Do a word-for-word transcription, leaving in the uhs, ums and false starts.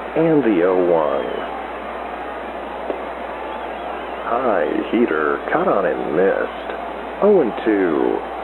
and the oh one. High heater caught on and missed. oh and two.